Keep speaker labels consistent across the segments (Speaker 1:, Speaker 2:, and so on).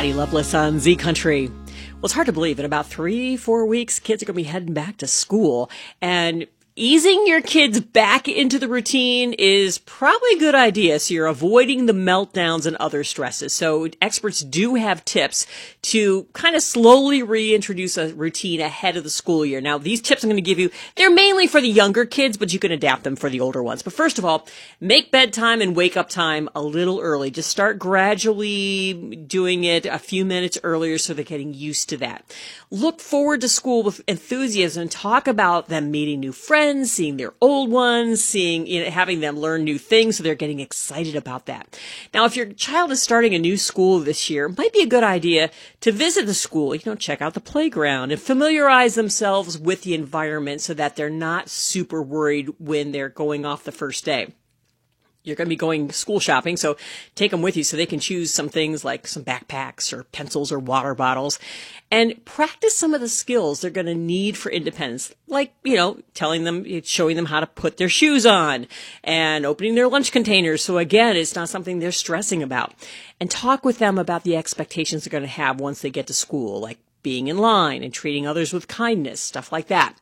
Speaker 1: Patty Loveless on Z Country. Well, it's hard to believe in about 3-4 weeks, kids are going to be heading back to school, and easing your kids back into the routine is probably a good idea, so you're avoiding the meltdowns and other stresses. So experts do have tips to kind of slowly reintroduce a routine ahead of the school year. Now, these tips I'm going to give you, they're mainly for the younger kids, but you can adapt them for the older ones. But first of all, make bedtime and wake up time a little early. Just start gradually doing it a few minutes earlier so they're getting used to that. Look forward to school with enthusiasm and talk about them meeting new friends, seeing their old ones, having them learn new things, so they're getting excited about that. Now, if your child is starting a new school this year, it might be a good idea to visit the school, check out the playground and familiarize themselves with the environment so that they're not super worried when they're going off the first day. You're going to be going school shopping, so take them with you so they can choose some things like some backpacks or pencils or water bottles, and practice some of the skills they're going to need for independence, like, showing them how to put their shoes on and opening their lunch containers. So again, it's not something they're stressing about. And talk with them about the expectations they're going to have once they get to school, like being in line and treating others with kindness, stuff like that.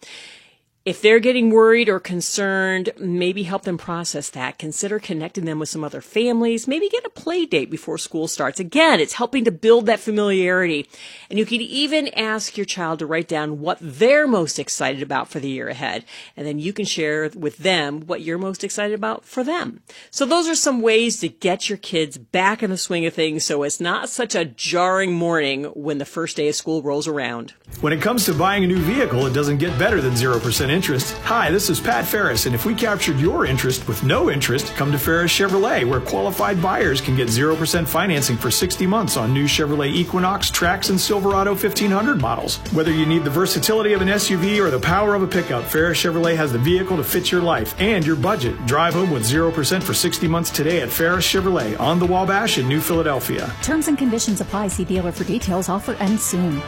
Speaker 1: If they're getting worried or concerned, maybe help them process that. Consider connecting them with some other families. Maybe get a play date before school starts. Again, it's helping to build that familiarity. And you can even ask your child to write down what they're most excited about for the year ahead. And then you can share with them what you're most excited about for them. So those are some ways to get your kids back in the swing of things so it's not such a jarring morning when the first day of school rolls around.
Speaker 2: When it comes to buying a new vehicle, it doesn't get better than 0% interest. Hi, this is Pat Ferris, and if we captured your interest with no interest, come to Ferris Chevrolet, where qualified buyers can get 0% financing for 60 months on new Chevrolet Equinox, Trax, and Silverado 1500 models. Whether you need the versatility of an SUV or the power of a pickup, Ferris Chevrolet has the vehicle to fit your life and your budget. Drive home with 0% for 60 months today at Ferris Chevrolet on the Wabash in New Philadelphia.
Speaker 3: Terms and conditions apply. See dealer for details. Offer ends soon.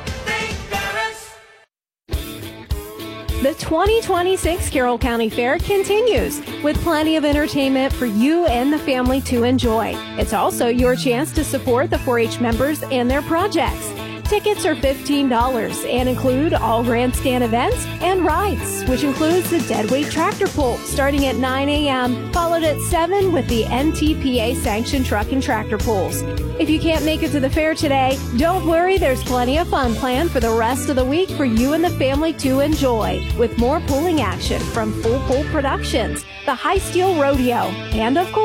Speaker 4: The 2026 Carroll County Fair continues with plenty of entertainment for you and the family to enjoy. It's also your chance to support the 4-H members and their projects. Tickets are $15 and include all grandstand events and rides, which includes the deadweight tractor pull starting at 9 a.m., followed at 7 with the NTPA sanctioned truck and tractor pulls. If you can't make it to the fair today, don't worry, there's plenty of fun planned for the rest of the week for you and the family to enjoy, with more pulling action from Full Pull Productions, the High Steel Rodeo, and of course,